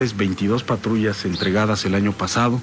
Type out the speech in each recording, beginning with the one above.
22 patrullas entregadas el año pasado,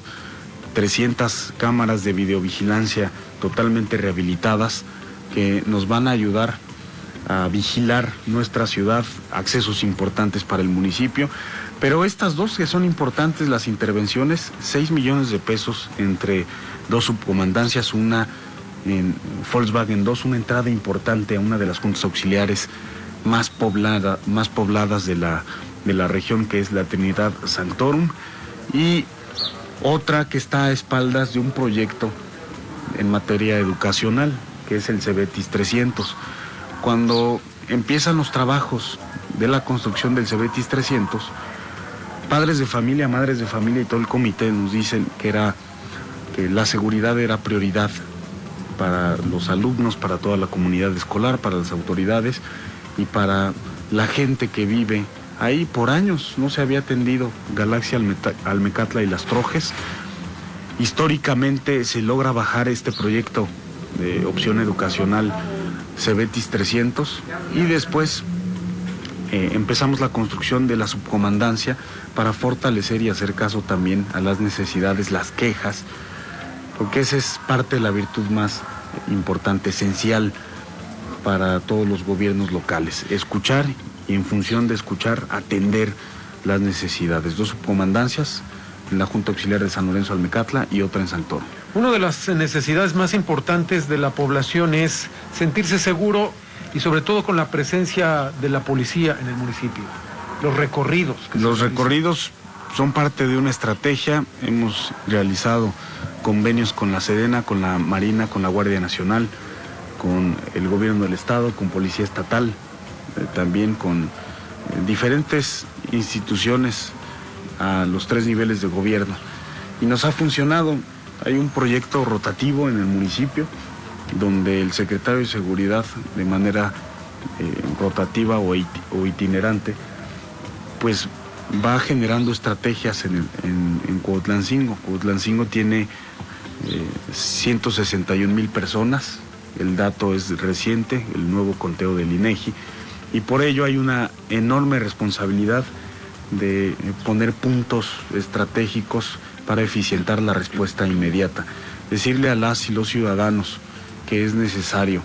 300 cámaras de videovigilancia totalmente rehabilitadas que nos van a ayudar a vigilar nuestra ciudad, accesos importantes para el municipio. Pero estas dos que son importantes, las intervenciones, 6 millones de pesos entre dos subcomandancias, una en Volkswagen 2, una entrada importante a una de las juntas auxiliares más pobladas de la región, que es la Trinidad Sanctorum, y otra que está a espaldas de un proyecto en materia educacional, que es el Cebetis 300. Cuando empiezan los trabajos de la construcción del Cebetis 300, padres de familia, madres de familia y todo el comité nos dicen que la seguridad era prioridad para los alumnos, para toda la comunidad escolar, para las autoridades y para la gente que vive ahí. Por años no se había atendido Galaxia, Almecatla y Las Trojes. Históricamente se logra bajar este proyecto de opción educacional Cebetis 300 y después empezamos la construcción de la subcomandancia para fortalecer y hacer caso también a las necesidades, las quejas, porque esa es parte de la virtud más importante, esencial para todos los gobiernos locales: escuchar y en función de escuchar atender las necesidades. Dos subcomandancias en la Junta Auxiliar de San Lorenzo Almecatla y otra en Sanctorum. Una de las necesidades más importantes de la población es sentirse seguro y sobre todo con la presencia de la policía en el municipio. Los recorridos. Los recorridos son parte de una estrategia. Hemos realizado convenios con la Sedena, con la Marina, con la Guardia Nacional, con el gobierno del estado, con Policía Estatal, también con diferentes instituciones a los 3 niveles de gobierno. Y nos ha funcionado. Hay un proyecto rotativo en el municipio donde el secretario de Seguridad, de manera rotativa o itinerante, pues va generando estrategias en Cuautlancingo. Cuautlancingo tiene 161,000 personas, el dato es reciente, el nuevo conteo del INEGI, y por ello hay una enorme responsabilidad de poner puntos estratégicos para eficientar la respuesta inmediata. Decirle a las y los ciudadanos que es necesario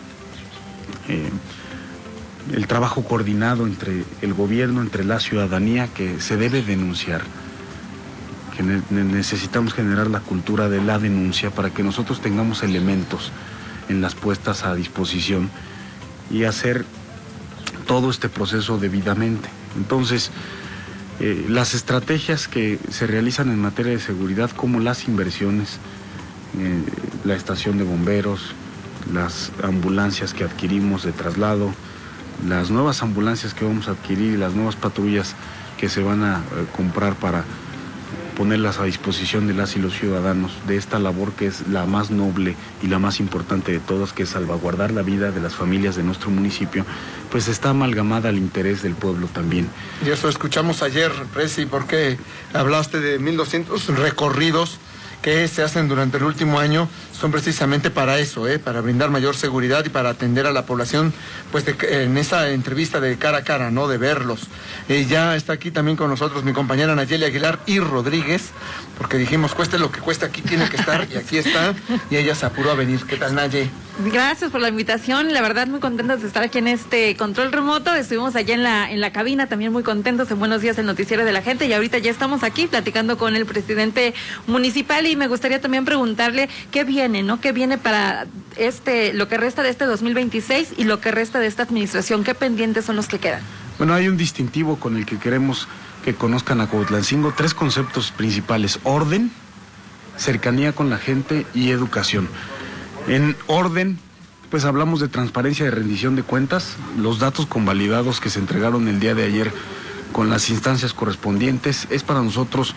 el trabajo coordinado entre el gobierno, entre la ciudadanía, que se debe denunciar, que necesitamos generar la cultura de la denuncia para que nosotros tengamos elementos en las puestas a disposición y hacer todo este proceso debidamente. Entonces, las estrategias que se realizan en materia de seguridad, como las inversiones, la estación de bomberos, las ambulancias que adquirimos de traslado, las nuevas ambulancias que vamos a adquirir y las nuevas patrullas que se van a comprar para ponerlas a disposición de las y los ciudadanos de esta labor que es la más noble y la más importante de todas, que es salvaguardar la vida de las familias de nuestro municipio, pues está amalgamada al interés del pueblo también. Y eso escuchamos ayer, Presi, porque hablaste de 1,200 recorridos que se hacen durante el último año, son precisamente para eso, para brindar mayor seguridad y para atender a la población, pues en esa entrevista de cara a cara, ¿no? De verlos. Ya está aquí también con nosotros mi compañera Nayeli Aguilar y Rodríguez, porque dijimos, cueste lo que cueste, aquí tiene que estar, y aquí está, y ella se apuró a venir. ¿Qué tal, Naye? Gracias por la invitación, la verdad muy contentos de estar aquí en este control remoto. Estuvimos allá en la cabina también muy contentos en Buenos Días, el noticiero de la gente, y ahorita ya estamos aquí platicando con el presidente municipal, y me gustaría también preguntarle qué viene, ¿no? ¿Qué viene para lo que resta de este 2026 y lo que resta de esta administración? ¿Qué pendientes son los que quedan? Bueno, hay un distintivo con el que queremos que conozcan a Cuautlancingo, 3 conceptos principales: orden, cercanía con la gente y educación. En orden, pues hablamos de transparencia, de rendición de cuentas, los datos convalidados que se entregaron el día de ayer con las instancias correspondientes. Es para nosotros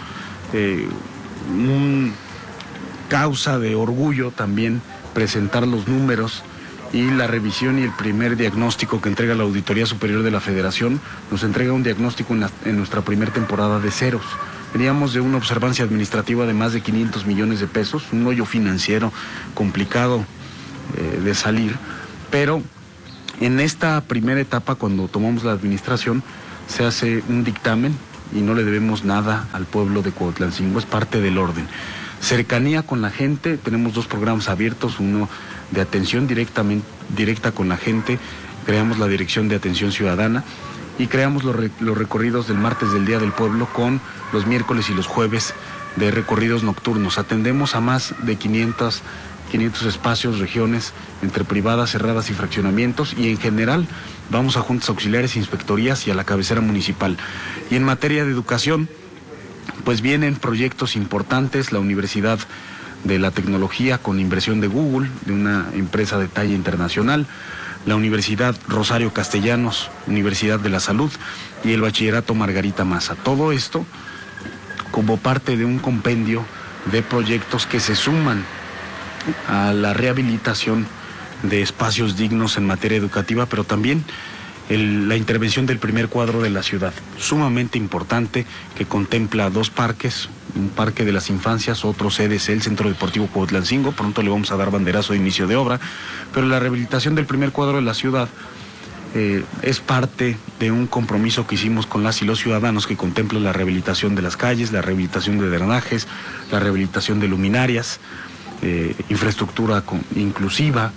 un causa de orgullo también presentar los números y la revisión y el primer diagnóstico que entrega la Auditoría Superior de la Federación. Nos entrega un diagnóstico en nuestra primera temporada de ceros. Veníamos de una observancia administrativa de más de 500 millones de pesos, un hoyo financiero complicado de salir, pero en esta primera etapa, cuando tomamos la administración, se hace un dictamen y no le debemos nada al pueblo de Cuautlancingo, es parte del orden. Cercanía con la gente, tenemos 2 programas abiertos, uno de atención directa con la gente, creamos la Dirección de Atención Ciudadana y creamos los recorridos del martes del Día del Pueblo con los miércoles y los jueves de recorridos nocturnos. Atendemos a más de 500 espacios, regiones, entre privadas, cerradas y fraccionamientos, y en general vamos a juntas auxiliares, inspectorías y a la cabecera municipal. Y en materia de educación, pues vienen proyectos importantes, la Universidad de la Tecnología con inversión de Google, de una empresa de talla internacional, la Universidad Rosario Castellanos, Universidad de la Salud y el Bachillerato Margarita Maza. Todo esto como parte de un compendio de proyectos que se suman a la rehabilitación de espacios dignos en materia educativa, pero también la intervención del primer cuadro de la ciudad, sumamente importante, que contempla 2 parques, un parque de las infancias, otro CDC, el Centro Deportivo Cuautlancingo, pronto le vamos a dar banderazo de inicio de obra, pero la rehabilitación del primer cuadro de la ciudad es parte de un compromiso que hicimos con las y los ciudadanos que contempla la rehabilitación de las calles, la rehabilitación de drenajes, la rehabilitación de luminarias, infraestructura inclusiva,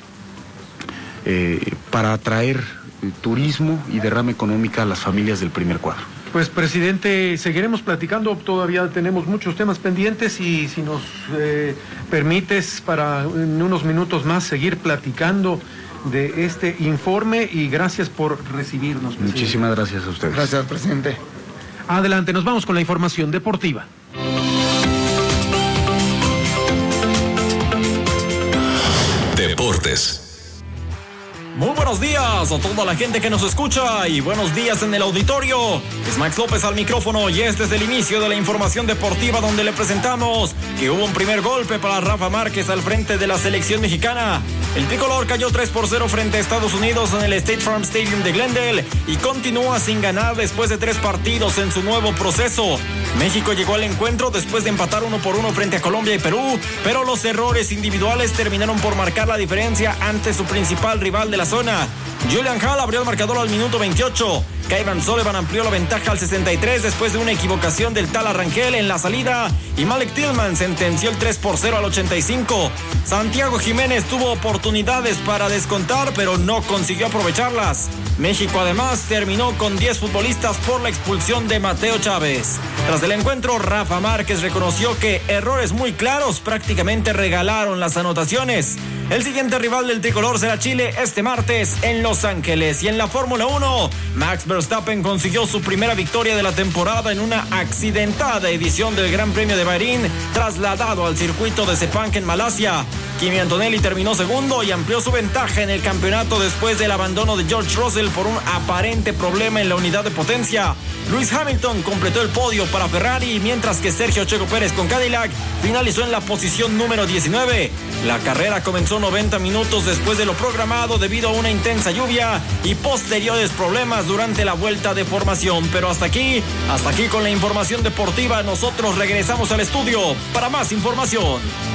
para atraer turismo y derrama económica a las familias del primer cuadro. Pues, presidente, seguiremos platicando, todavía tenemos muchos temas pendientes y si nos permites para en unos minutos más seguir platicando de este informe, y gracias por recibirnos, presidente. Muchísimas gracias a ustedes. Gracias, presidente. Adelante, nos vamos con la información deportiva. Deportes. Muy buenos días a toda la gente que nos escucha y buenos días en el auditorio. Es Max López al micrófono y este es el inicio de la información deportiva, donde le presentamos que hubo un primer golpe para Rafa Márquez al frente de la selección mexicana. El tricolor cayó 3-0 frente a Estados Unidos en el State Farm Stadium de Glendale y continúa sin ganar después de 3 partidos en su nuevo proceso. México llegó al encuentro después de empatar 1-1 frente a Colombia y Perú, pero los errores individuales terminaron por marcar la diferencia ante su principal rival de la zona. Julian Hall abrió el marcador al minuto 28. Kevin Sullivan amplió la ventaja al 63 después de una equivocación del Tala Rangel en la salida, y Malik Tillman sentenció el 3-0 al 85. Santiago Jiménez tuvo oportunidades para descontar, pero no consiguió aprovecharlas. México además terminó con 10 futbolistas por la expulsión de Mateo Chávez. Tras el encuentro, Rafa Márquez reconoció que errores muy claros prácticamente regalaron las anotaciones. El siguiente rival del tricolor será Chile este martes en Los Ángeles. Y en la Fórmula 1, Max Verstappen consiguió su primera victoria de la temporada en una accidentada edición del Gran Premio de Bahrein, trasladado al circuito de Sepang en Malasia. Kimi Antonelli terminó segundo y amplió su ventaja en el campeonato después del abandono de George Russell por un aparente problema en la unidad de potencia. Lewis Hamilton completó el podio para Ferrari, mientras que Sergio Checo Pérez con Cadillac finalizó en la posición número 19. La carrera comenzó 90 minutos después de lo programado debido a una intensa lluvia y posteriores problemas durante la vuelta de formación. Pero hasta aquí con la información deportiva. Nosotros regresamos al estudio para más información.